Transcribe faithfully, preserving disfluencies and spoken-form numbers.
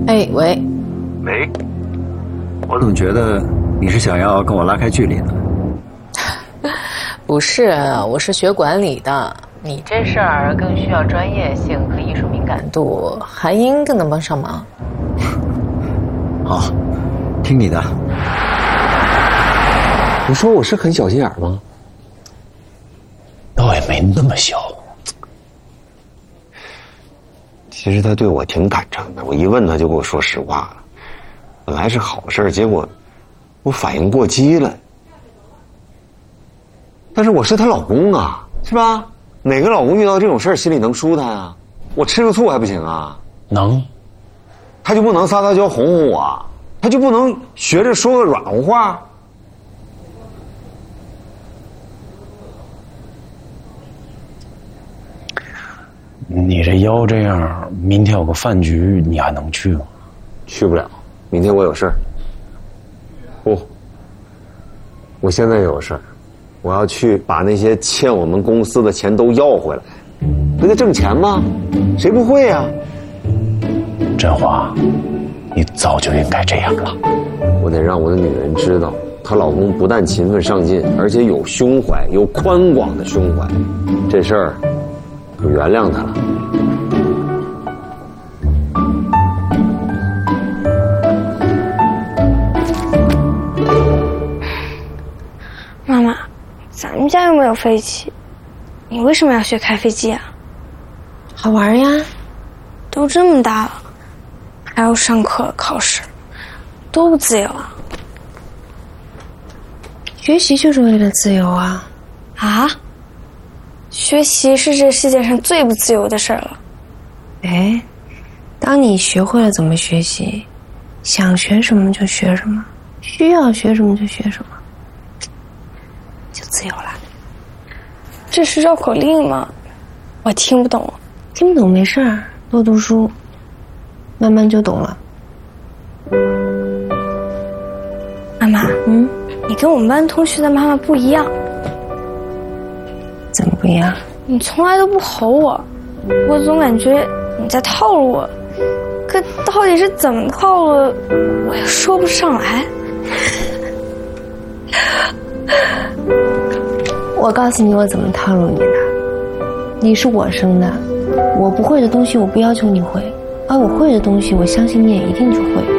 哎，喂。 喂，我怎么觉得你是想要跟我拉开距离呢？ 不是，我是学管理的，你这事儿更需要专业性和艺术敏感度，韩英更能帮上忙。 好，听你的。 你说我是很小心眼吗？ 倒也没那么小。 其实他对我挺坦诚的，我一问他就跟我说实话了。本来是好事，结果我反应过激了。但是我是她老公啊，是吧？哪个老公遇到这种事儿心里能舒坦啊？我吃个醋还不行啊？ 能。 他就不能撒撒娇哄哄我？他就不能学着说个软乎话？ 你这腰这样，明天有个饭局，你还能去吗？ 去不了，明天我有事儿。不，我现在有事儿，我要去把那些欠我们公司的钱都要回来。不得挣钱吗？谁不会呀？ 振华，你早就应该这样了。 我得让我的女人知道，她老公不但勤奋上进，而且有胸怀，有宽广的胸怀。这事儿，我原谅他了。 妈妈，咱们家又没有飞机，你为什么要学开飞机啊？ 好玩呀， 都这么大了，还要上课考试，多不自由啊！ 学习就是为了自由啊！ 啊？学习是这世界上最不自由的事儿了。 哎，当你学会了怎么学习，想学什么就学什么，需要学什么就学什么，就自由了。 这是绕口令吗？我听不懂。 听不懂没事儿，多读书，慢慢就懂了。 妈妈， 嗯， 你跟我们班同学的妈妈不一样。 怎么不一样？ 你从来都不吼我，我总感觉你在套路我，可到底是怎么套路，我也说不上来。 我告诉你我怎么套路你的。你是我生的，我不会的东西我不要求你会，而我会的东西我相信你也一定就会。